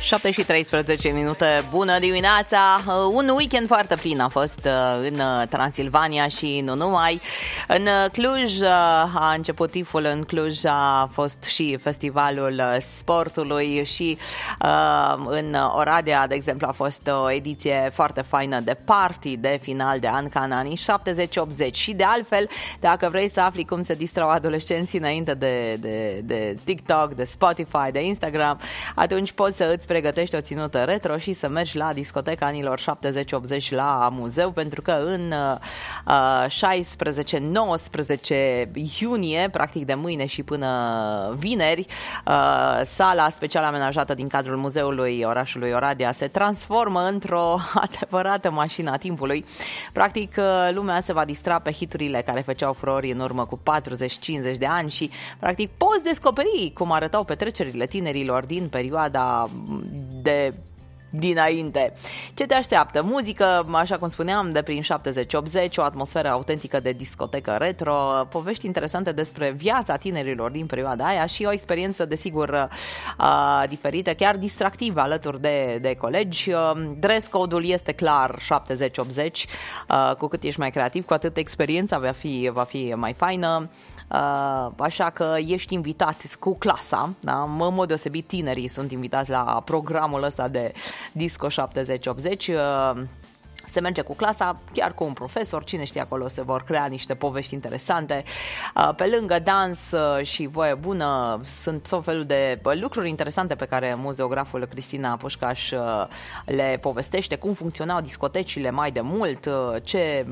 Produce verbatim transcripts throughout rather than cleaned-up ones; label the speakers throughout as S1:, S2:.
S1: șapte și treisprezece minute, bună dimineața! Un weekend foarte plin a fost în Transilvania și nu numai. În Cluj a început tiful, în Cluj a fost și festivalul sportului și în Oradea, de exemplu, a fost o ediție foarte faină de party de final de an ca în anii șaptezeci optzeci. Și de altfel, dacă vrei să afli cum se distrau adolescenții înainte de, de, de TikTok, de Spotify, de Instagram, atunci poți să îți pregătești o ținută retro și să mergi la discoteca anilor șaptezeci optzeci la muzeu, pentru că în uh, șaisprezece nouăsprezece iunie, practic de mâine și până vineri, uh, sala special amenajată din cadrul muzeului orașului Oradea se transformă într-o adevărată mașină a timpului. Practic, lumea se va distra pe hiturile care făceau furori în urmă cu patruzeci cincizeci de ani și practic poți descoperi cum arătau petrecerile tinerilor din perioada de dinainte. Ce te așteaptă? Muzică, așa cum spuneam, de prin șaptezeci optzeci, o atmosferă autentică de discotecă retro, povești interesante despre viața tinerilor din perioada aia și o experiență, desigur, uh, diferită, chiar distractivă alături de, de colegi. Uh, dress code-ul este clar șaptezeci optzeci, uh, cu cât ești mai creativ, cu atât experiența va fi, va fi mai faină. Uh, așa că ești invitat cu clasa, da? În mod deosebit tinerii sunt invitați la programul ăsta de Disco șaptezeci optzeci. Uh, se merge cu clasa, chiar cu un profesor, cine știe, acolo se vor crea niște povești interesante. Pe lângă dans și voie bună, sunt tot felul de lucruri interesante pe care muzeograful Cristina Pușcaș le povestește, cum funcționau discotecile mai de mult, ce,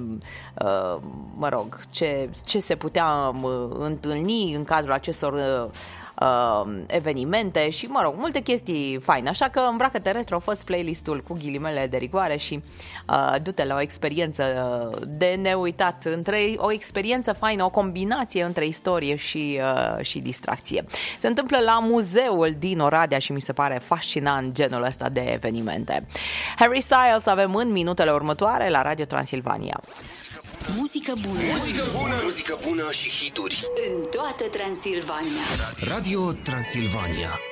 S1: mă rog, ce, ce se putea întâlni în cadrul acestor evenimente și, mă rog, multe chestii faine. Așa că îmbracă-te retro, fă-ți playlistul cu ghilimele de rigoare și uh, du-te la o experiență de neuitat, între, o experiență faină, o combinație între istorie și, uh, și distracție. Se întâmplă la muzeul din Oradea și mi se pare fascinant genul ăsta de evenimente. Harry Styles avem în minutele următoare la Radio Transilvania.
S2: Muzică bună.
S3: Muzică bună. Muzică bună și hituri.
S2: În toată Transilvania.
S3: Radio Transilvania.